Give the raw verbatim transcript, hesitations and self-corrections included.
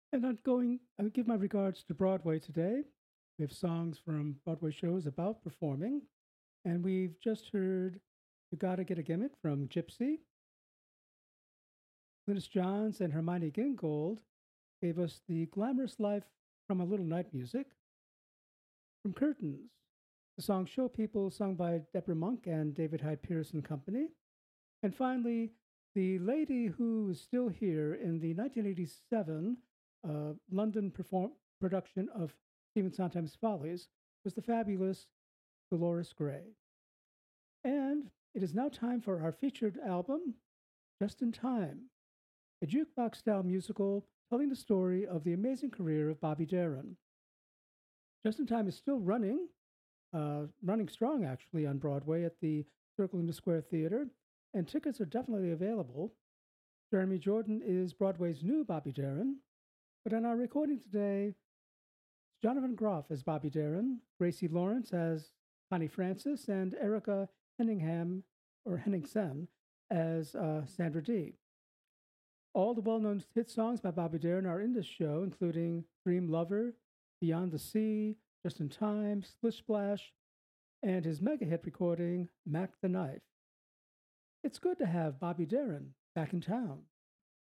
And I'm going, I would give my regards to Broadway today. We have songs from Broadway shows about performing. And we've just heard You Gotta Get a Gimmick from Gypsy. Glynis Johns and Hermione Gingold gave us The Glamorous Life from a Little Night Music. From Curtains, the song Show People, sung by Deborah Monk and David Hyde Pierce and Company. And finally, the lady who is still here in the nineteen eighty-seven uh, London perform- production of Stephen Sondheim's Follies was the fabulous Dolores Gray. And it is now time for our featured album, Just in Time, a jukebox style musical telling the story of the amazing career of Bobby Darin. Just in Time is still running, uh, running strong actually on Broadway at the Circle in the Square Theater, and tickets are definitely available. Jeremy Jordan is Broadway's new Bobby Darin, but in our recording today, it's Jonathan Groff as Bobby Darin, Gracie Lawrence as Connie Francis, and Erica Henningham or Henningsen as uh, Sandra Dee. All the well-known hit songs by Bobby Darin are in this show, including Dream Lover, Beyond the Sea, Just in Time, Splish Splash, and his mega hit recording, Mac the Knife. It's good to have Bobby Darin back in town.